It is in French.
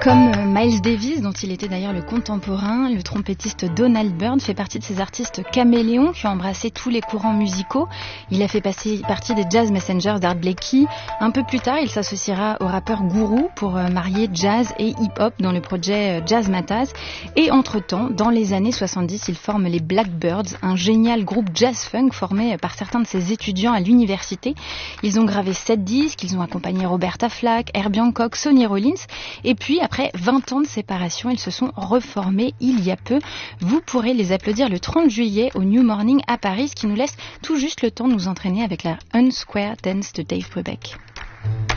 Comme Miles Davis, dont il était d'ailleurs le contemporain, le trompettiste Donald Byrd fait partie de ces artistes caméléons qui ont embrassé tous les courants musicaux. Il a fait partie des Jazz Messengers d'Art Blakey. Un peu plus tard, il s'associera au rappeur Guru pour marier jazz et hip-hop dans le projet Jazz Mattaz. Et entre-temps, dans les années 70, il forme les Blackbirds, un génial groupe jazz-funk formé par certains de ses étudiants à l'université. Ils ont gravé 7 disques, ils ont accompagné Roberta Flack, Herbie Hancock, Sonny Rollins. Et puis, après 20 ans de séparation, ils se sont reformés il y a peu. Vous pourrez les applaudir le 30 juillet au New Morning à Paris, ce qui nous laisse tout juste le temps de nous entraîner avec la Unsquare Dance de Dave Brubeck.